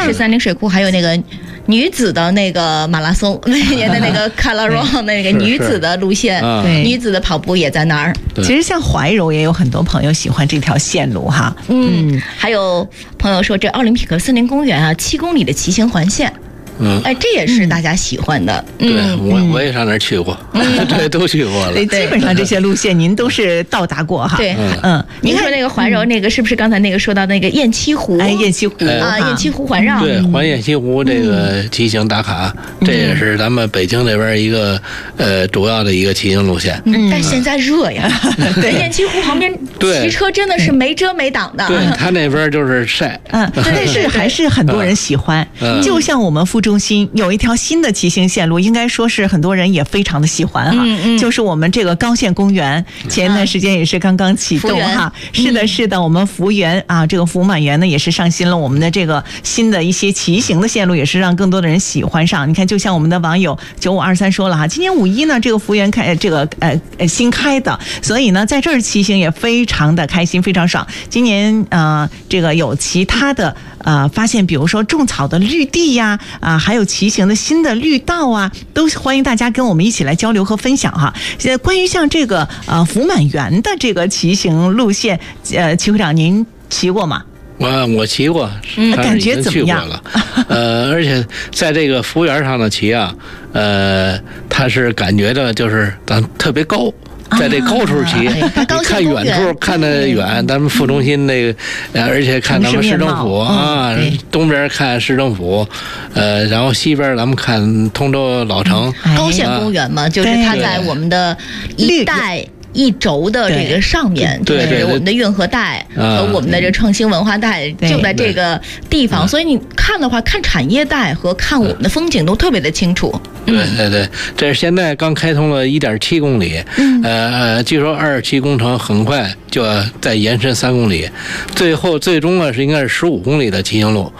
是三陵水库，还有那个女子的那个马拉松，每年的那个卡拉罗那个女子的路线，女子的跑步也在那儿。 其实像怀柔也有很多朋友喜欢这条线路哈。 还有朋友说这奥林匹克森林公园啊，7公里的骑行环线。这也是大家喜欢的。 对，我也上那儿去过，对，都去过了。 对，基本上这些路线您都是到达过哈。 对，您说那个怀柔那个是不是刚才那个说到那个雁栖湖？ 雁栖湖啊，雁栖湖环绕。 对，环雁栖湖这个骑行打卡，这也是咱们北京这边一个主要的一个骑行路线。 但现在热呀，对，雁栖湖旁边骑车真的是没遮没挡的。 对，他那边就是晒。 但是还是很多人喜欢。就像我们中心有一条新的骑行线路，应该说是很多人也非常的喜欢哈，就是我们这个高县公园，前一段时间也是刚刚启动哈。是的，我们福园啊，这个福满园呢也是上新了我们的这个新的一些骑行的线路，也是让更多的人喜欢上。你看，就像我们的网友9523说了哈，今年5一呢，这个福园开这个新开的，所以呢在这儿骑行也非常的开心，非常爽。今年这个有其他的发现，比如说种草的绿地呀还有骑行的新的绿道啊，都欢迎大家跟我们一起来交流和分享哈。关于像这个福满园的这个骑行路线，齐会长您骑过吗？ 我骑过， 感觉怎么样？ 而且在这个福园上的骑啊，它是感觉的就是咱特别高。在这高处骑，看远处看得远，咱们副中心那个，而且看咱们市政府啊，东边看市政府，然后西边咱们看通州老城。 高县公园嘛，就是它在我们的一带一轴的这个上面，就是我们的运河带和我们的这创新文化带就在这个地方，所以你看的话，看产业带和看我们的风景都特别的清楚。 对，这是现在刚开通了1.7公里，据说27工程很快就要再延伸3公里，最终呢应该是15公里的骑行路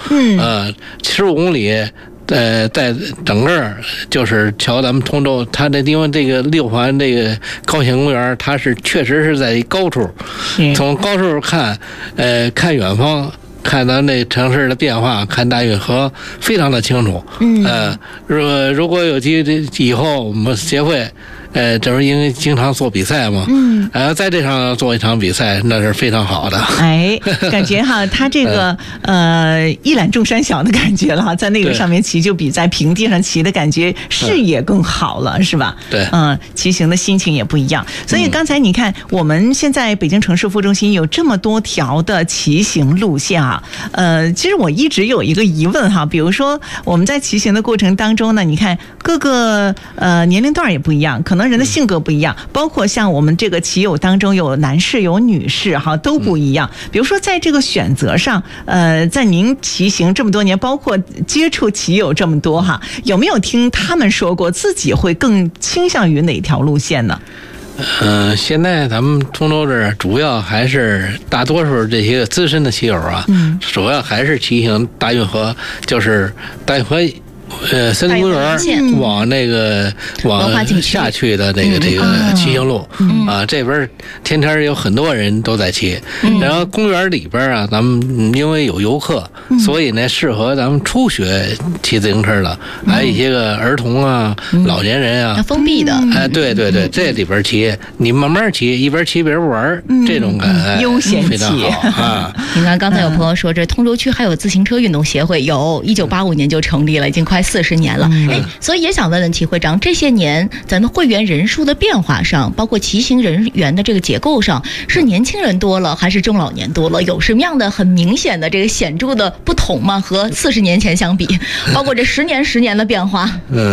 ，15公里。在整个就是瞧咱们通州，它的因为这个6环这个高县公园，它是确实是在高处，从高处看，看远方。看咱这城市的变化，看大运河，非常的清楚。如果有机会以后，我们协会，这不是因为经常做比赛嘛，在这上做一场比赛，那是非常好的。 感觉哈，他这个一览众山小的感觉了哈，在那个上面骑就比在平地上骑的感觉视野更好了，是吧？ 对， 骑行的心情也不一样。所以刚才你看，我们现在北京城市副中心有这么多条的骑行路线啊。其实我一直有一个疑问哈，比如说我们在骑行的过程当中呢，你看各个年龄段也不一样，可能人的性格不一样，包括像我们这个骑友当中有男士有女士哈，都不一样。比如说在这个选择上，在您骑行这么多年，包括接触骑友这么多哈，有没有听他们说过自己会更倾向于哪条路线呢？ 现在咱们通州这儿主要还是大多数这些资深的骑友啊，主要还是骑行大运河，就是大运河。森林公园往那个往下去的这个骑行路这边天天有很多人都在骑，然后公园里边啊，咱们因为有游客，所以呢适合咱们初学骑自行车的，还有一些个儿童啊、老年人啊， 封闭的。 对，这里边骑，你慢慢骑，一边骑一边玩，这种感觉悠闲骑非常好啊。 你看刚才有朋友说，这通州区还有自行车运动协会，有1985年就成立了，已经快40年了。所以也想问问齐会长，这些年咱们会员人数的变化上，包括骑行人员的这个结构上，是年轻人多了还是中老年多了？有什么样的很明显的这个显著的不同吗？和40年前相比，包括这10年的变化。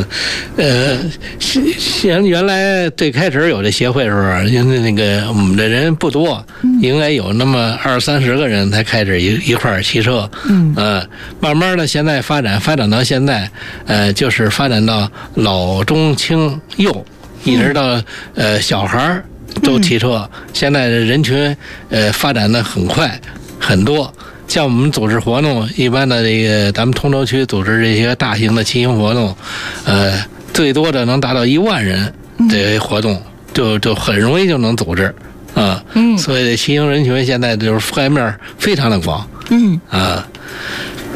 原来最开始有这协会的时候，因为那个我们的人不多，应该有那么20-30个人才开始一块儿骑车。慢慢的现在发展到现在，就是发展到老中青幼，一直到小孩都骑车。现在的人群发展的很快很多。像我们组织活动，一般的这个咱们通州区组织这些大型的骑行活动，最多的能达到1万人，这些活动就很容易就能组织啊。所以骑行人群现在就是覆盖面非常的广。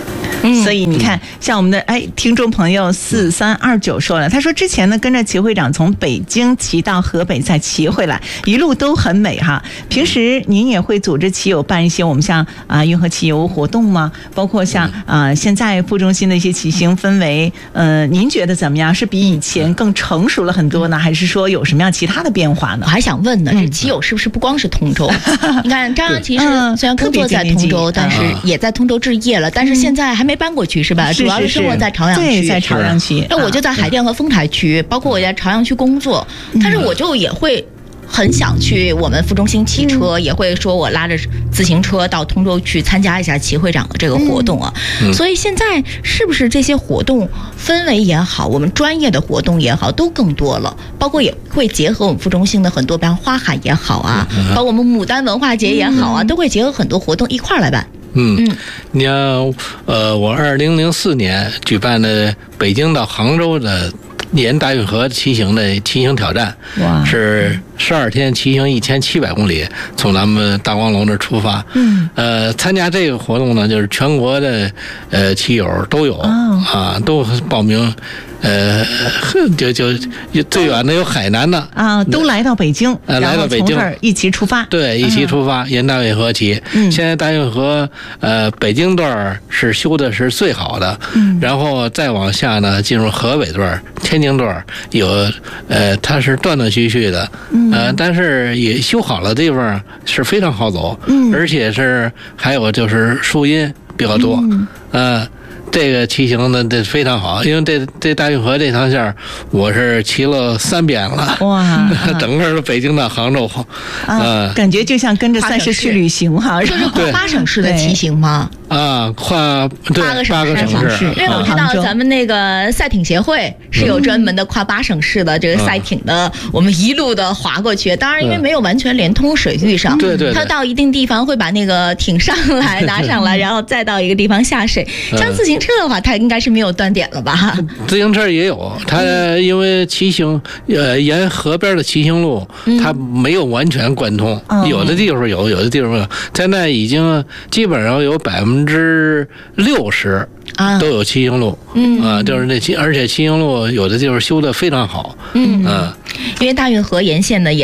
所以你看，像我们的听众朋友4329说了，他说之前呢跟着齐会长从北京骑到河北再骑回来，一路都很美哈。平时您也会组织骑友办一些我们像运河骑游活动吗？包括像现在副中心的一些骑行氛围，您觉得怎么样？是比以前更成熟了很多呢，还是说有什么样其他的变化呢？ 我还想问呢，这骑友是不是不光是通州？你看张扬骑士虽然工作在通州，但是也在通州置业了，但是现在还没搬过去是吧？主要是生活在朝阳区。 对，在朝阳区。 那我就在海淀和丰台区，包括我在朝阳区工作，但是我就也会很想去我们副中心骑车，也会说我拉着自行车到通州去参加一下齐会长的这个活动啊。所以现在是不是这些活动氛围也好，我们专业的活动也好，都更多了？包括也会结合我们副中心的很多，比方花海也好啊，包括我们牡丹文化节也好啊，都会结合很多活动一块儿来办。 你像我2004年举办的北京到杭州的沿大运河骑行挑战，是12天骑行1700公里，从咱们大光楼那出发。参加这个活动呢，就是全国的骑友都有都报名。就最远的有海南的都来到北京， 来到北京， 从这儿一起出发。 对，一起出发，沿大运河骑。现在大运河北京段是修的是最好的，然后再往下呢，进入河北段、天津段有它是断断续续的，但是也修好了的地方是非常好走，而且是还有就是树荫比较多，这个骑行的这非常好，因为这大运河这条线我是骑了3遍了，哇！整个北京到杭州， 感觉就像跟着赛事去旅行哈， 就是跨8省市的骑行吗？ 跨8个省市， 因为我知道咱们那个赛艇协会是有专门的跨8省市的这个赛艇的，我们一路的划过去。当然，因为没有完全连通水域上， 对， 它到一定地方会把那个艇上来拿上来，然后再到一个地方下水。像自行车的话，它应该是没有断点了吧？ 自行车也有，它因为骑行沿河边的骑行路，它没有完全贯通，有的地方有，有的地方没有。现在已经基本上有60%都有骑行路，就是而且骑行路有的地方修得非常好， 因为大运河沿线呢也